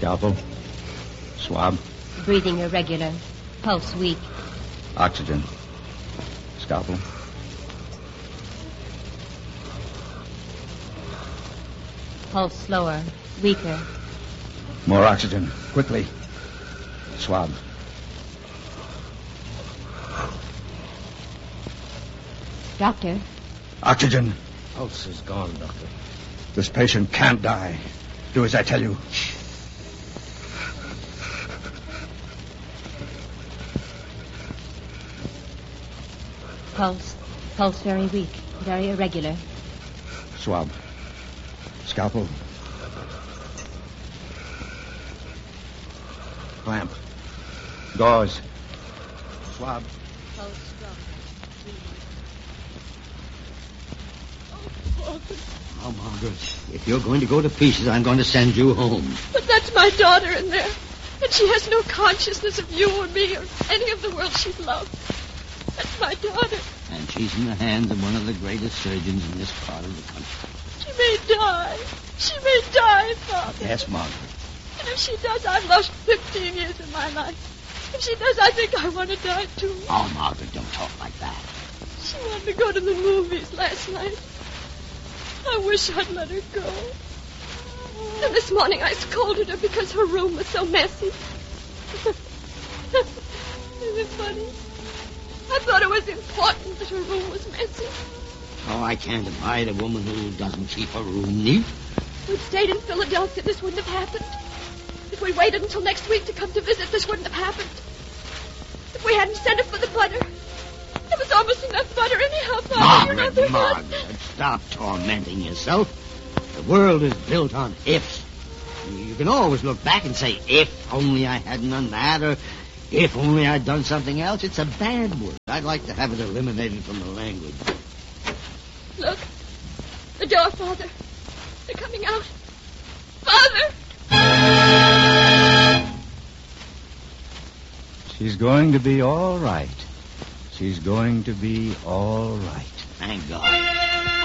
Scalpel. Swab. Breathing irregular. Pulse weak. Oxygen. Scalpel. Pulse slower. Weaker. More oxygen. Quickly. Swab. Doctor. Oxygen. Pulse is gone, Doctor. This patient can't die. Do as I tell you. Pulse. Pulse very weak. Very irregular. Swab. Scalpel. Clamp. Gauze. Swab. Pulse strong. Oh, Margaret, if you're going to go to pieces, I'm going to send you home. But that's my daughter in there. And she has no consciousness of you or me or any of the world she's loved. That's my daughter. And she's in the hands of one of the greatest surgeons in this part of the country. She may die. She may die, Father. Yes, Margaret. And if she does, I've lost 15 years of my life. If she does, I think I want to die, too. Oh, Margaret, don't talk like that. She wanted to go to the movies last night. I wish I'd let her go. And this morning I scolded her because her room was so messy. Isn't it funny? I thought it was important that her room was messy. Oh, I can't abide a woman who doesn't keep her room neat. If we'd stayed in Philadelphia, this wouldn't have happened. If we waited until next week to come to visit, this wouldn't have happened. If we hadn't sent her for the butter, there was almost enough butter anyhow, Father. Margaret, stop tormenting yourself. The world is built on ifs. You can always look back and say, if only I hadn't done that, or if only I'd done something else. It's a bad word. I'd like to have it eliminated from the language. Look. The door, Father. They're coming out. Father! She's going to be all right. She's going to be all right. Thank God.